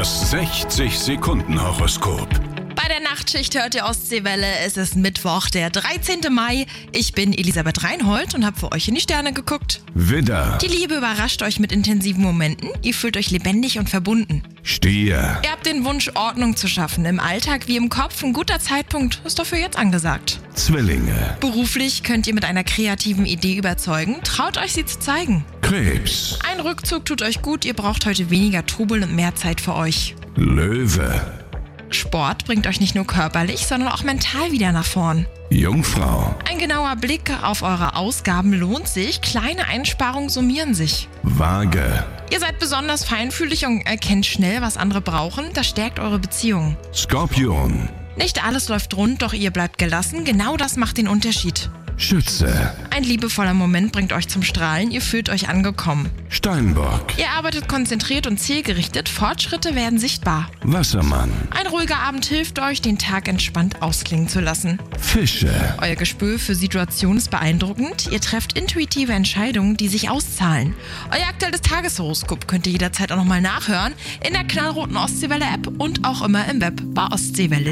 Das 60-Sekunden-Horoskop. Bei der Nachtschicht hört ihr Ostseewelle. Es ist Mittwoch, der 13. Mai. Ich bin Elisabeth Reinhold und habe für euch in die Sterne geguckt. Widder, Die Liebe überrascht euch mit intensiven Momenten. Ihr fühlt euch lebendig und verbunden. Stier, Ihr habt den Wunsch, Ordnung zu schaffen. Im Alltag wie im Kopf. Ein guter Zeitpunkt ist dafür jetzt angesagt. Zwillinge, Beruflich könnt ihr mit einer kreativen Idee überzeugen. Traut euch, sie zu zeigen. Krebs, Ein Rückzug tut euch gut. Ihr braucht heute weniger Trubel und mehr Zeit für euch. Löwe, Sport bringt euch nicht nur körperlich, sondern auch mental wieder nach vorn. Jungfrau, Ein genauer Blick auf eure Ausgaben lohnt sich. Kleine Einsparungen summieren sich. Waage, Ihr seid besonders feinfühlig und erkennt schnell, was andere brauchen. Das stärkt eure Beziehung. Skorpion, Nicht alles läuft rund, doch ihr bleibt gelassen. Genau das macht den Unterschied. Schütze, Ein liebevoller Moment bringt euch zum Strahlen. Ihr fühlt euch angekommen. Steinbock, Ihr arbeitet konzentriert und zielgerichtet. Fortschritte werden sichtbar. Wassermann, Ein ruhiger Abend hilft euch, den Tag entspannt ausklingen zu lassen. Fische, Euer Gespür für Situationen ist beeindruckend. Ihr trefft intuitive Entscheidungen, die sich auszahlen. Euer aktuelles Tageshoroskop könnt ihr jederzeit auch nochmal nachhören in der knallroten Ostseewelle-App und auch immer im Web bei ostseewelle.de.